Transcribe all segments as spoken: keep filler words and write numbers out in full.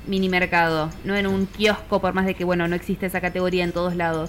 mini mercado, no en un kiosco, por más de que, bueno, no existe esa categoría en todos lados.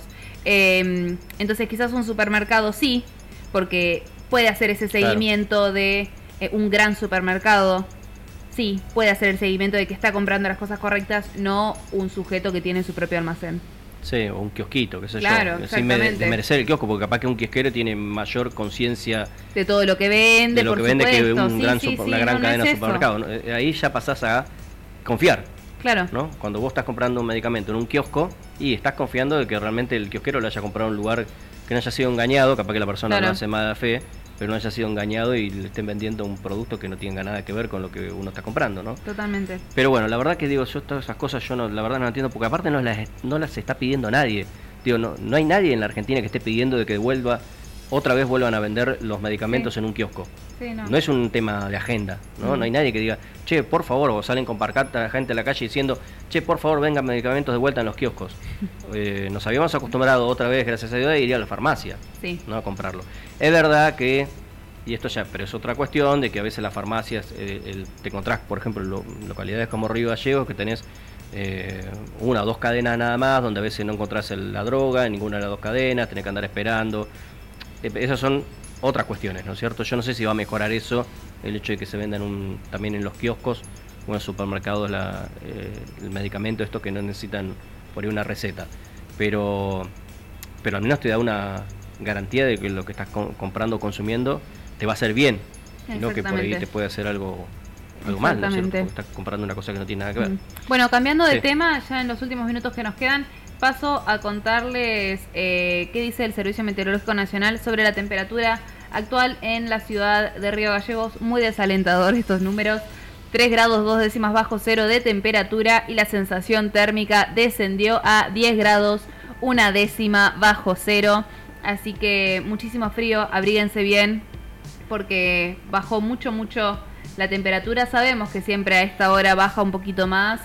Eh, entonces quizás un supermercado sí, porque puede hacer ese seguimiento claro. de eh, un gran supermercado. Sí, puede hacer el seguimiento de que está comprando las cosas correctas, no un sujeto que tiene su propio almacén. Sí, o un kiosquito, qué sé claro, yo, sin desmerecer el kiosco, porque capaz que un kiosquero tiene mayor conciencia de todo lo que vende, de lo por que vende supuesto. que un sí, gran sí, super, sí, una gran no, cadena no de es supermercados. Ahí ya pasás a confiar. Claro. ¿No? Cuando vos estás comprando un medicamento en un kiosco y estás confiando de que realmente el kiosquero lo haya comprado en un lugar que no haya sido engañado, capaz que la persona claro. no hace mala fe, pero no haya sido engañado y le estén vendiendo un producto que no tenga nada que ver con lo que uno está comprando, ¿no? Totalmente. Pero bueno, la verdad que digo, yo todas esas cosas yo no, la verdad no entiendo, porque aparte no las, no las está pidiendo nadie. Digo, no, no hay nadie en la Argentina que esté pidiendo de que vuelva, otra vez vuelvan a vender los medicamentos sí. en un kiosco. Sí, no. no es un tema de agenda, ¿no? Mm. No hay nadie que diga, che, por favor, o salen con pancarta la gente a la calle diciendo, che, por favor, vengan medicamentos de vuelta en los kioscos. eh, nos habíamos acostumbrado otra vez, gracias a Dios, a ir a la farmacia, sí. no a comprarlo. Es verdad que, y esto ya, pero es otra cuestión, de que a veces las farmacias, eh, el, te encontrás, por ejemplo, en lo, localidades como Río Gallegos, que tenés Eh, una o dos cadenas nada más, donde a veces no encontrás el, la droga en ninguna de las dos cadenas, tenés que andar esperando. Eh, esas son otras cuestiones, ¿no es cierto? Yo no sé si va a mejorar eso, el hecho de que se vendan un, también en los kioscos o en los supermercados la, eh, el medicamento, estos que no necesitan por ahí una receta. Pero, pero al menos te da una garantía de que lo que estás co comprando o consumiendo te va a hacer bien, y no que por ahí te puede hacer algo... algo mal, ¿no es cierto? Porque estás comprando una cosa que no tiene nada que ver. Mm. Bueno, cambiando de sí. tema, ya en los últimos minutos que nos quedan, paso a contarles eh, qué dice el Servicio Meteorológico Nacional sobre la temperatura actual en la ciudad de Río Gallegos. Muy desalentador estos números. tres grados dos décimas bajo cero de temperatura y la sensación térmica descendió a diez grados una décima bajo cero. Así que muchísimo frío, abríguense bien porque bajó mucho, mucho la temperatura. Sabemos que siempre a esta hora baja un poquito más,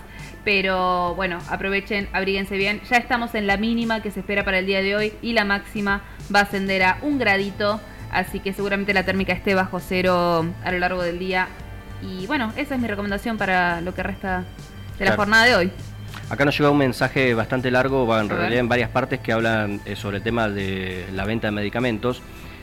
pero bueno, aprovechen, abríguense bien. Ya estamos en la mínima que se espera para el día de hoy y la máxima va a ascender a un gradito, así que seguramente la térmica esté bajo cero a lo largo del día. Y bueno, esa es mi recomendación para lo que resta de la claro. jornada de hoy. Acá nos llega un mensaje bastante largo, va en realidad en varias partes, que hablan eh, sobre el tema de la venta de medicamentos.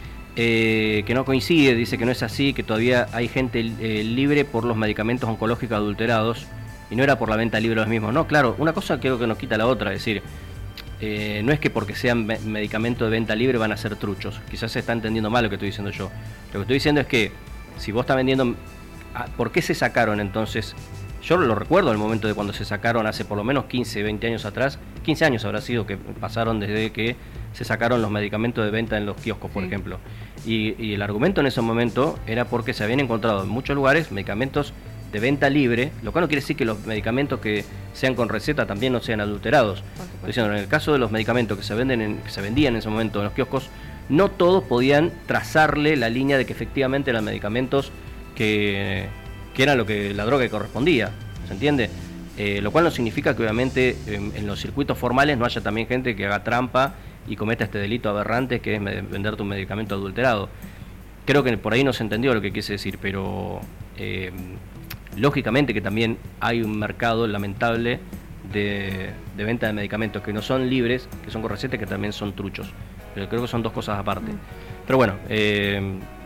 Eh, que no coincide, dice que no es así, que todavía hay gente eh, libre por los medicamentos oncológicos adulterados y no era por la venta libre de los mismos. No, claro, una cosa creo que nos quita la otra, es decir, eh, no es que porque sean me medicamentos de venta libre van a ser truchos, quizás se está entendiendo mal lo que estoy diciendo yo. Lo que estoy diciendo es que si vos estás vendiendo, ¿por qué se sacaron entonces? Yo lo recuerdo el momento de cuando se sacaron hace por lo menos quince, veinte años atrás, quince años habrá sido que pasaron desde que se sacaron los medicamentos de venta en los kioscos, por sí. ejemplo. Y, y el argumento en ese momento era porque se habían encontrado en muchos lugares medicamentos de venta libre, lo cual no quiere decir que los medicamentos que sean con receta también no sean adulterados. Estoy diciendo, en el caso de los medicamentos que se venden en, que se vendían en ese momento en los kioscos, no todos podían trazarle la línea de que efectivamente eran medicamentos que, que eran lo que la droga que correspondía, ¿se entiende? Eh, lo cual no significa que obviamente en, en los circuitos formales no haya también gente que haga trampa y cometa este delito aberrante que es venderte un medicamento adulterado. Creo que por ahí no se entendió lo que quise decir, pero eh, lógicamente que también hay un mercado lamentable de, de venta de medicamentos que no son libres, que son con receta, que también son truchos. Pero creo que son dos cosas aparte. Mm. Pero bueno, eh,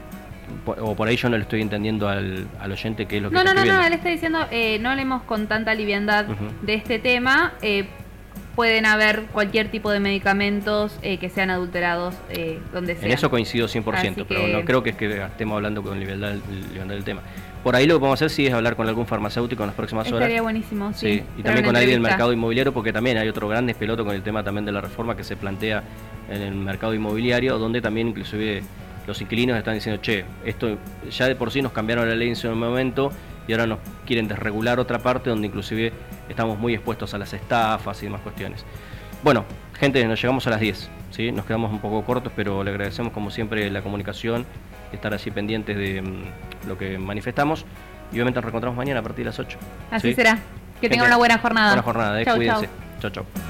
o por ahí yo no le estoy entendiendo al, al oyente qué es lo que no, está no, escribiendo. No, no, él está diciendo, eh, no hablemos con tanta liviandad uh-huh. de este tema. Eh, pueden haber cualquier tipo de medicamentos eh, que sean adulterados eh, donde sea. En eso coincido cien por ciento, pero que... no creo que, es que estemos hablando con liviandad, liviandad del tema. Por ahí lo que podemos hacer sí es hablar con algún farmacéutico en las próximas Estaría horas. Estaría buenísimo, sí. sí. Y también con alguien del mercado inmobiliario, porque también hay otro gran despeloto con el tema también de la reforma que se plantea en el mercado inmobiliario, donde también inclusive los inquilinos están diciendo, che, esto ya de por sí nos cambiaron la ley en ese momento y ahora nos quieren desregular otra parte donde inclusive estamos muy expuestos a las estafas y demás cuestiones. Bueno, gente, nos llegamos a las diez, ¿sí? Nos quedamos un poco cortos, pero le agradecemos como siempre la comunicación, estar así pendientes de um, lo que manifestamos y obviamente nos reencontramos mañana a partir de las ocho. Así ¿sí? será. Que tengan una buena jornada. Buena jornada, eh, chau, cuídense. Chau, chau. chau.